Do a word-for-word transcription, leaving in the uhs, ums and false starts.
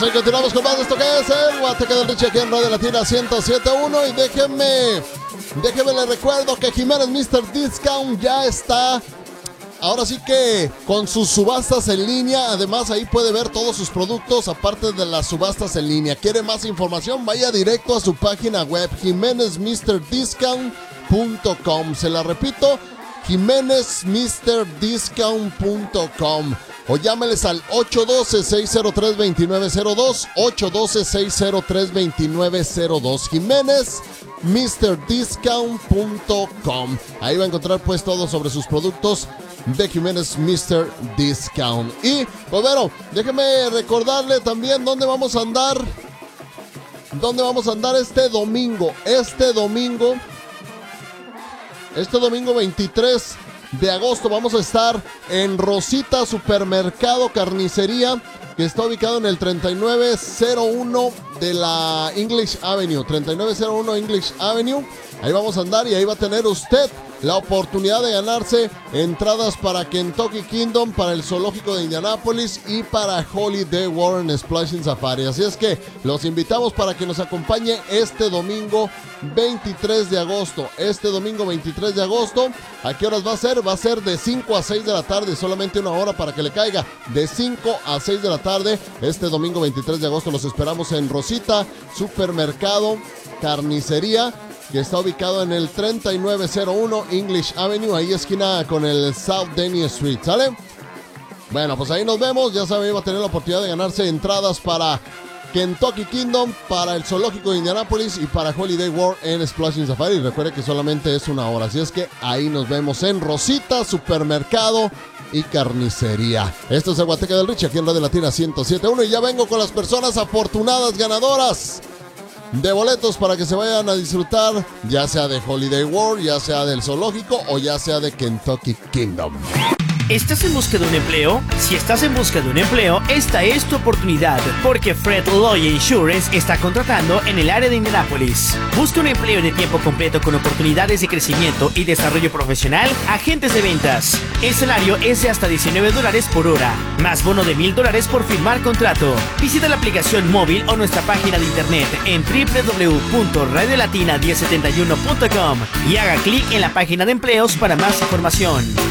Pues hoy continuamos con más de esto que es el Guateque del Richie aquí en Radio Latina ciento siete punto uno. Y déjenme, déjenme les recuerdo que Jiménez míster Discount ya está, ahora sí que con sus subastas en línea. Además ahí puede ver todos sus productos aparte de las subastas en línea. ¿Quiere más información? Vaya directo a su página web jiménez míster discount punto com. Se la repito, jiménez míster discount punto com. O llámeles al ocho uno dos, seis cero tres, dos nueve cero dos, ocho uno dos, seis cero tres, dos nueve cero dos, jiménez míster discount punto com. Ahí va a encontrar pues todo sobre sus productos de Jiménez míster Discount. Y pues bueno, déjeme recordarle también dónde vamos a andar, dónde vamos a andar este domingo, este domingo, este domingo veintitrés de agosto vamos a estar en Rosita Supermercado Carnicería, que está ubicado en el treinta y nueve cero uno de la English Avenue, treinta y nueve cero uno English Avenue. Ahí vamos a andar y ahí va a tener usted la oportunidad de ganarse entradas para Kentucky Kingdom, para el Zoológico de Indianápolis y para Holiday World Splashing Safari. Así es que los invitamos para que nos acompañe este domingo veintitrés de agosto. Este domingo veintitrés de agosto, ¿a qué horas va a ser? Va a ser de cinco a seis de la tarde, solamente una hora para que le caiga. De cinco a seis de la tarde, este domingo veintitrés de agosto los esperamos en Rosita Supermercado Carnicería, que está ubicado en el treinta y nueve cero uno English Avenue, ahí esquina con el South Denny Street, ¿sale? Bueno, pues ahí nos vemos. Ya saben, va a tener la oportunidad de ganarse entradas para Kentucky Kingdom, para el Zoológico de Indianápolis y para Holiday World en Splashing Safari. Recuerde que solamente es una hora, así es que ahí nos vemos en Rosita Supermercado y Carnicería. Esto es el Guateque del Richie aquí en Radio Latina ciento siete punto uno y ya vengo con las personas afortunadas ganadoras de boletos para que se vayan a disfrutar, ya sea de Holiday World, ya sea del Zoológico o ya sea de Kentucky Kingdom. ¿Estás en busca de un empleo? Si estás en busca de un empleo, esta es tu oportunidad, porque Fred Loya Insurance está contratando en el área de Indianápolis. Busca un empleo de tiempo completo con oportunidades de crecimiento y desarrollo profesional, agentes de ventas. El salario es de hasta diecinueve dólares por hora, más bono de mil dólares por firmar contrato. Visita la aplicación móvil o nuestra página de internet en doble u doble u doble u punto radio latina mil setenta y uno punto com y haga clic en la página de empleos para más información.